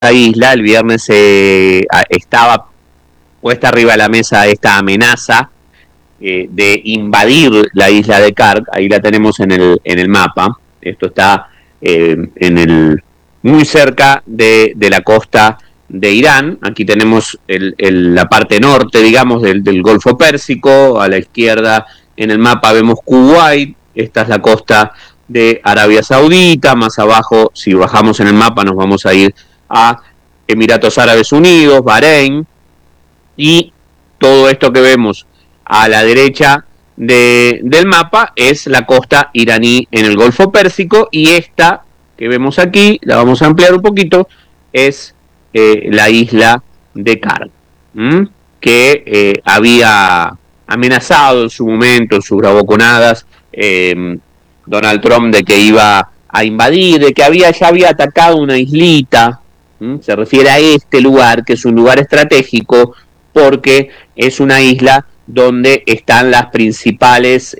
isla, el viernes estaba puesta arriba de la mesa esta amenaza de invadir la isla de Kark. Ahí la tenemos en el mapa. Esto está muy cerca de la costa de Irán. Aquí tenemos la parte norte, digamos, del Golfo Pérsico. A la izquierda en el mapa vemos Kuwait. Esta es la costa de Arabia Saudita. Más abajo, si bajamos en el mapa, nos vamos a ir a Emiratos Árabes Unidos, Bahrein, y todo esto que vemos a la derecha del mapa es la costa iraní en el Golfo Pérsico, y esta que vemos aquí, la vamos a ampliar un poquito, es la isla de Kark, que había amenazado en su momento, en sus bravuconadas, Donald Trump, de que iba a invadir, de que ya había atacado una islita. Se refiere a este lugar, que es un lugar estratégico porque es una isla donde están las principales,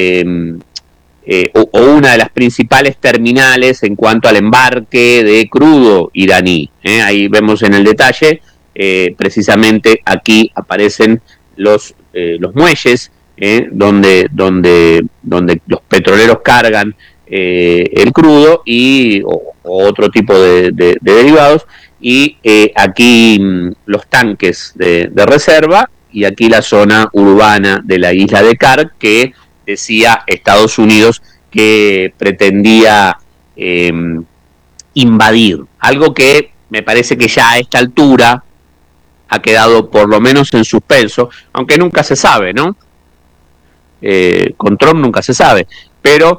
o una de las principales terminales en cuanto al embarque de crudo iraní. Ahí vemos en el detalle, precisamente aquí aparecen los muelles, donde los petroleros cargan el crudo o otro tipo de derivados, y aquí los tanques de reserva, y aquí la zona urbana de la isla de Kark, que decía Estados Unidos que pretendía invadir, algo que me parece que ya a esta altura ha quedado por lo menos en suspenso, aunque nunca se sabe, ¿no? Con Trump nunca se sabe, pero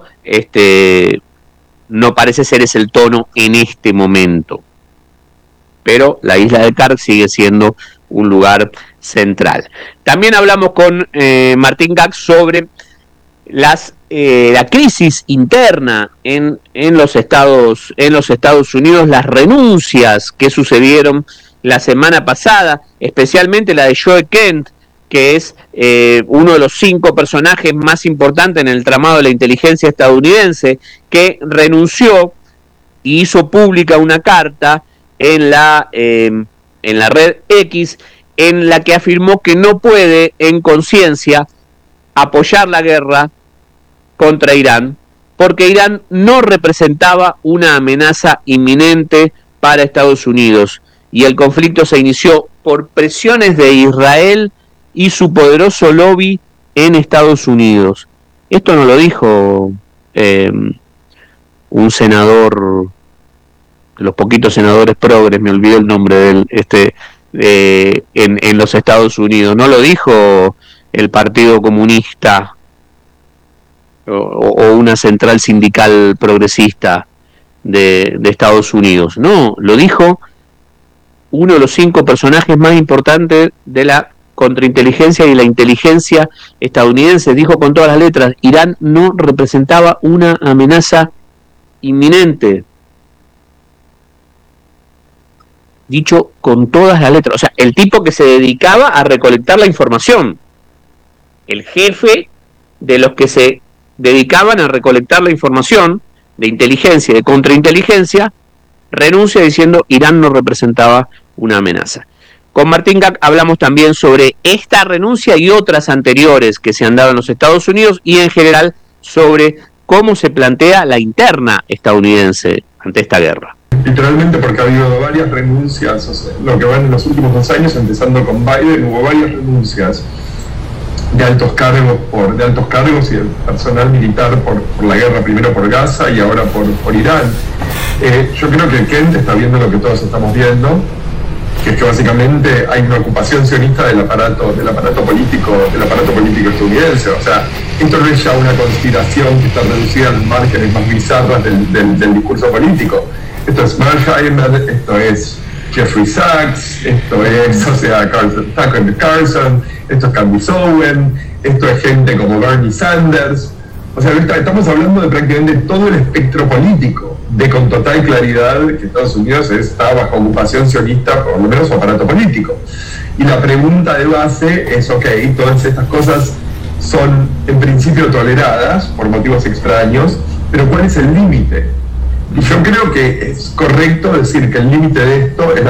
no parece ser ese el tono en este momento. Pero la isla de Kark sigue siendo un lugar central. También hablamos con Martín Gac sobre la crisis interna en los Estados Unidos, las renuncias que sucedieron la semana pasada, especialmente la de Joe Kent, que es uno de los 5 personajes más importantes en el tramado de la inteligencia estadounidense, que renunció y hizo pública una carta en la red X, en la que afirmó que no puede en conciencia apoyar la guerra contra Irán, porque Irán no representaba una amenaza inminente para Estados Unidos, y el conflicto se inició por presiones de Israel y su poderoso lobby en Estados Unidos. Esto no lo dijo un senador, de los poquitos senadores progres, me olvidé el nombre de él, en los Estados Unidos. No lo dijo el Partido Comunista o una central sindical progresista de Estados Unidos. No, lo dijo uno de los 5 personajes más importantes de la contrainteligencia y la inteligencia estadounidense. Dijo con todas las letras: Irán no representaba una amenaza inminente. Dicho con todas las letras. O sea, el tipo que se dedicaba a recolectar la información, el jefe de los que se dedicaban a recolectar la información de inteligencia y de contrainteligencia, renuncia diciendo Irán no representaba una amenaza. Con Martín Gac hablamos también sobre esta renuncia y otras anteriores que se han dado en los Estados Unidos, y en general sobre cómo se plantea la interna estadounidense ante esta guerra. Literalmente porque ha habido varias renuncias, o sea, lo que van en los últimos 2 años, empezando con Biden, hubo varias renuncias de altos cargos y del personal militar por la guerra, primero por Gaza y ahora por Irán. Yo creo que Kent está viendo lo que todos estamos viendo, que es que básicamente hay una ocupación sionista del aparato político estadounidense. O sea, esto no es ya una conspiración que está reducida a los márgenes más bizarras del discurso político. Esto es Marsheimer, esto es Jeffrey Sachs, esto es, Tucker Carlson, esto es Candace Owen, esto es gente como Bernie Sanders. O sea, estamos hablando de prácticamente todo el espectro político, de con total claridad que Estados Unidos está bajo ocupación sionista, por lo menos su aparato político. Y la pregunta de base es, ok, todas estas cosas son en principio toleradas por motivos extraños, pero ¿cuál es el límite? Y yo creo que es correcto decir que el límite de esto es